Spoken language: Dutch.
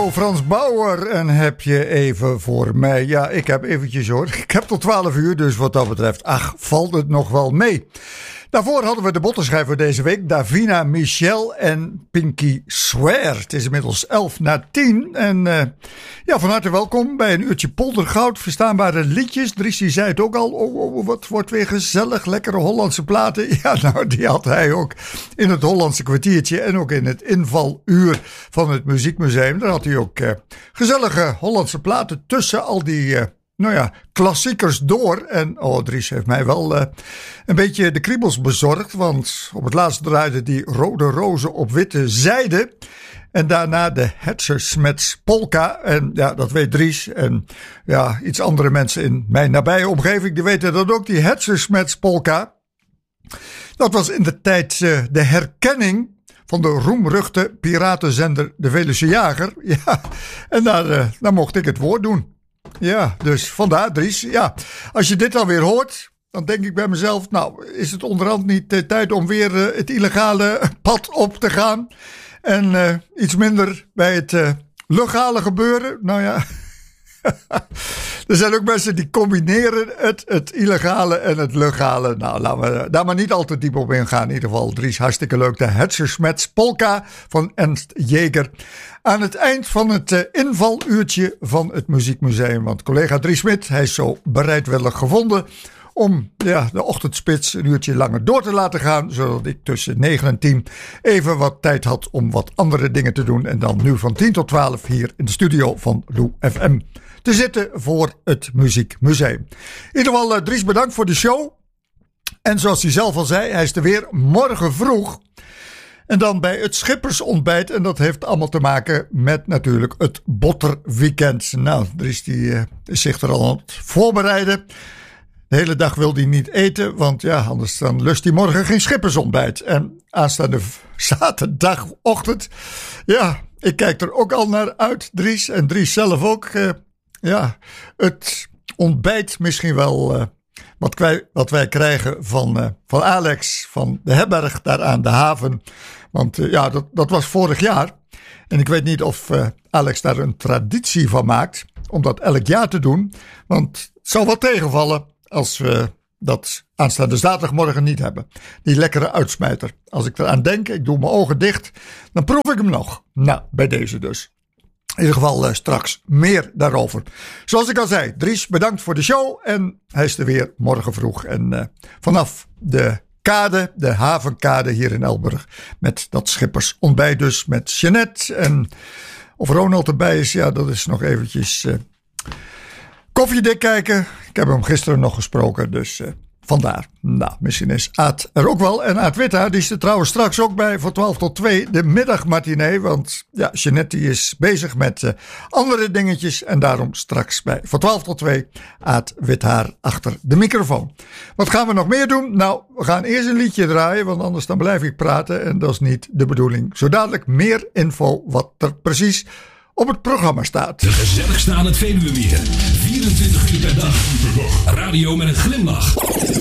Hallo Frans Bauer, en heb je even voor mij? Ja, ik heb eventjes hoor. Ik heb tot 12 uur, dus wat dat betreft, valt het nog wel mee. Daarvoor hadden we de bottenschijver deze week, Davina Michel en Pinky Swear. Het is inmiddels 11:10 en ja, van harte welkom bij een uurtje poldergoud, verstaanbare liedjes. Dries die zei het ook al, wat wordt weer gezellig, lekkere Hollandse platen. Ja, nou die had hij ook in het Hollandse kwartiertje en ook in het invaluur van het Muziekmuseum. Daar had hij ook gezellige Hollandse platen tussen al die... klassiekers door. En Dries heeft mij wel een beetje de kriebels bezorgd. Want op het laatst draaide die Rode Rozen op witte zijde. En daarna de Hetzersmets polka. En ja, dat weet Dries. En ja, iets andere mensen in mijn nabije omgeving, die weten dat ook. Die Hetzersmets polka. Dat was in de tijd de herkenning van de roemruchte piratenzender De Veluwse Jager. Ja, en daar mocht ik het woord doen. Ja, dus vandaar Dries. Ja, als je dit alweer hoort, dan denk ik bij mezelf, nou, is het onderhand niet tijd om weer het illegale pad op te gaan? En iets minder bij het legale gebeuren? Nou ja, er zijn ook mensen die combineren het illegale en het legale. Nou, laten we daar maar niet al te diep op ingaan. In ieder geval, Dries, hartstikke leuk. De Hetzersmets polka van Ernst Jäger. Aan het eind van het invaluurtje van het Muziekmuseum. Want collega Dries Smit, hij is zo bereidwillig gevonden om de ochtendspits een uurtje langer door te laten gaan. Zodat ik tussen 9 en 10 even wat tijd had om wat andere dingen te doen. En dan nu van 10 tot 12 hier in de studio van Lou FM te zitten voor het Muziekmuseum. In ieder geval, Dries, bedankt voor de show. En zoals hij zelf al zei, hij is er weer morgen vroeg. En dan bij het schippersontbijt. En dat heeft allemaal te maken met natuurlijk het botterweekend. Nou, Dries die is zich er al aan het voorbereiden. De hele dag wil hij niet eten, want ja, anders dan lust hij morgen geen schippersontbijt. En aanstaande zaterdagochtend, ja, ik kijk er ook al naar uit, Dries. En Dries zelf ook. Het ontbijt misschien wel wat wij krijgen van Alex van de herberg daar aan de haven. Want dat was vorig jaar. En ik weet niet of Alex daar een traditie van maakt om dat elk jaar te doen. Want het zal wel tegenvallen als we dat aanstaande zaterdagmorgen niet hebben. Die lekkere uitsmijter. Als ik eraan denk, ik doe mijn ogen dicht, dan proef ik hem nog. Nou, bij deze dus. In ieder geval straks meer daarover. Zoals ik al zei, Dries, bedankt voor de show. En hij is er weer morgen vroeg. En vanaf de kade, de havenkade hier in Elburg. Met dat schippersontbijt dus. Met Jeanette. En of Ronald erbij is, ja, dat is nog eventjes koffiedik kijken. Ik heb hem gisteren nog gesproken, dus vandaar. Nou, misschien is Aad er ook wel. En Aad Witta, die is er trouwens straks ook bij voor 12 tot 2, de middagmatinee. Want ja, Jeanette die is bezig met andere dingetjes. En daarom straks bij voor 12 tot 2, Aad Withaar achter de microfoon. Wat gaan we nog meer doen? Nou, we gaan eerst een liedje draaien, want anders dan blijf ik praten. En dat is niet de bedoeling. Zo dadelijk meer info wat er precies op het programma staat. De gezelligste aan het Veluwemeer. 24 uur per dag. Radio met een glimlach.